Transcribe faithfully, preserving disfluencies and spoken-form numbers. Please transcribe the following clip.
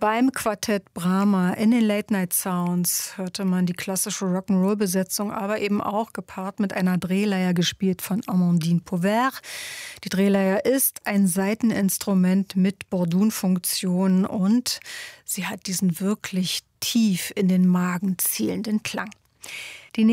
Beim Quartett Brahma in den Late-Night-Sounds hörte man die klassische Rock'n'Roll-Besetzung, aber eben auch gepaart mit einer Drehleier, gespielt von Amandine Pauvert. Die Drehleier ist ein Saiteninstrument mit Bordun-Funktion und sie hat diesen wirklich tief in den Magen zielenden Klang. Die